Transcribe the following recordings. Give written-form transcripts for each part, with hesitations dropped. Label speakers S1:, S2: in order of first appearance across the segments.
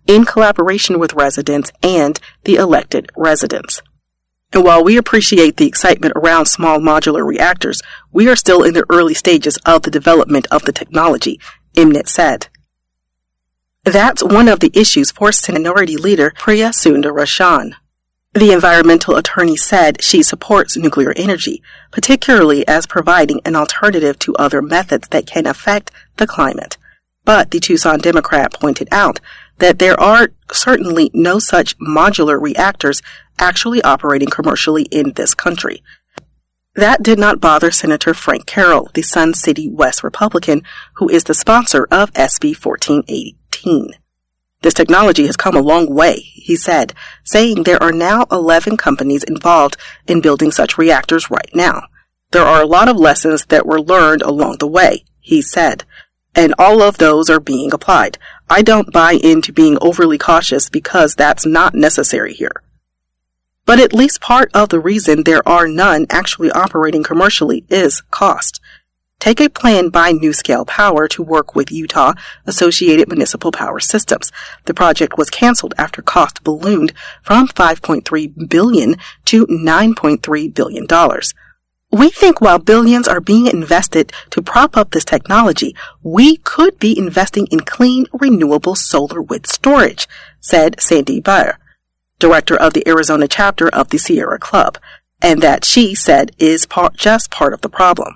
S1: in collaboration with residents and the elected residents. And while we appreciate the excitement around small modular reactors, we are still in the early stages of the development of the technology, MNIT said. That's one of the issues for Minority Leader Priya Sundararajan. The environmental attorney said she supports nuclear energy, particularly as providing an alternative to other methods that can affect the climate. But the Tucson Democrat pointed out that there are certainly no such modular reactors actually operating commercially in this country. That did not bother Senator Frank Carroll, the Sun City West Republican, who is the sponsor of SB 1418. This technology has come a long way, he said, saying there are now 11 companies involved in building such reactors right now. There are a lot of lessons that were learned along the way, he said, and all of those are being applied. I don't buy into being overly cautious because that's not necessary here. But at least part of the reason there are none actually operating commercially is cost. Take a plan by NuScale Power to work with Utah Associated Municipal Power Systems. The project was canceled after cost ballooned from $5.3 billion to $9.3 billion. We think while billions are being invested to prop up this technology, we could be investing in clean, renewable solar with storage, said Sandy Baer, director of the Arizona chapter of the Sierra Club, and that she said is just part of the problem.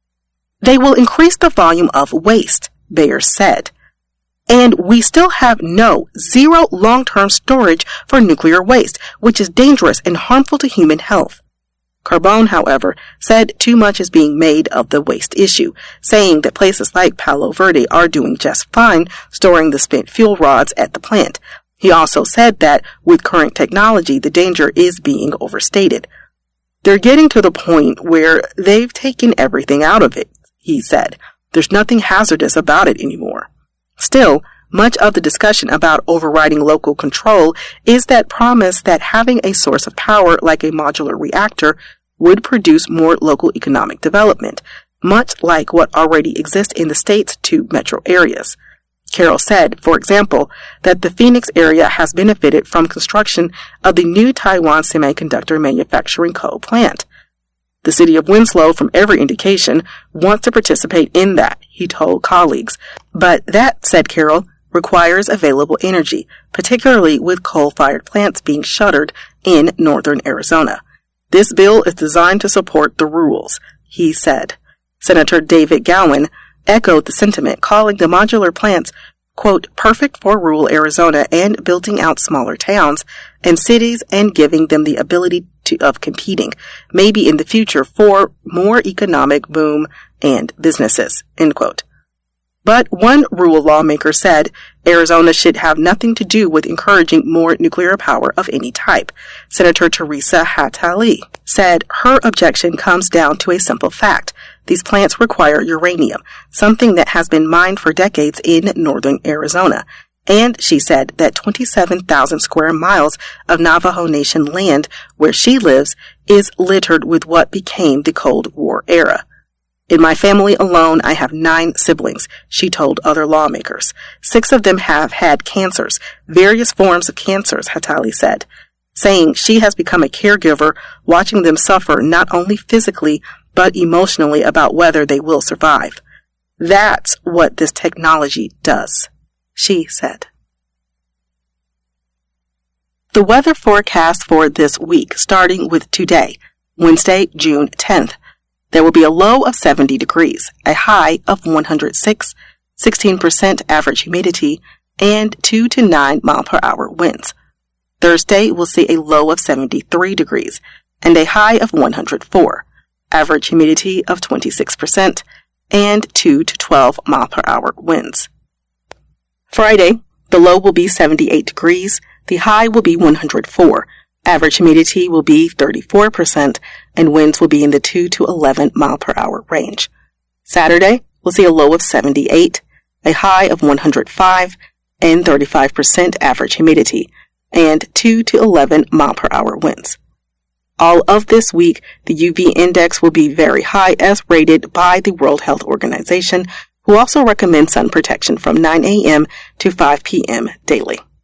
S1: They will increase the volume of waste, Baer said. And we still have zero long-term storage for nuclear waste, which is dangerous and harmful to human health. Carbone, however, said too much is being made of the waste issue, saying that places like Palo Verde are doing just fine storing the spent fuel rods at the plant. He also said that with current technology, the danger is being overstated. They're getting to the point where they've taken everything out of it, he said. There's nothing hazardous about it anymore. Still, much of the discussion about overriding local control is that promise that having a source of power like a modular reactor would produce more local economic development, much like what already exists in the state's 2 metro areas. Carroll said, for example, that the Phoenix area has benefited from construction of the new Taiwan Semiconductor Manufacturing Co. plant. The city of Winslow, from every indication, wants to participate in that, he told colleagues. But that, said Carroll, requires available energy, particularly with coal-fired plants being shuttered in northern Arizona. This bill is designed to support the rules, he said. Senator David Gowan echoed the sentiment, calling the modular plants, quote, perfect for rural Arizona and building out smaller towns and cities and giving them the ability of competing, maybe in the future for more economic boom and businesses, end quote. But one rural lawmaker said Arizona should have nothing to do with encouraging more nuclear power of any type. Senator Teresa Hatali said her objection comes down to a simple fact. These plants require uranium, something that has been mined for decades in northern Arizona. And she said that 27,000 square miles of Navajo Nation land where she lives is littered with what became the Cold War era. In my family alone, I have 9 siblings, she told other lawmakers. 6 of them have had cancers, various forms of cancers, Hatali said, saying she has become a caregiver, watching them suffer not only physically, but emotionally about whether they will survive. That's what this technology does, she said. The weather forecast for this week, starting with today, Wednesday, June 10th. There will be a low of 70 degrees, a high of 106, 16% average humidity, and 2 to 9 mile per hour winds. Thursday will see a low of 73 degrees and a high of 104, average humidity of 26%, and 2 to 12 mile per hour winds. Friday, the low will be 78 degrees, the high will be 104, average humidity will be 34%, and winds will be in the 2 to 11 mile per hour range. Saturday, we'll see a low of 78, a high of 105, and 35% average humidity, and 2 to 11 mile per hour winds. All of this week, the UV index will be very high as rated by the World Health Organization, who also recommends sun protection from 9 a.m. to 5 p.m. daily.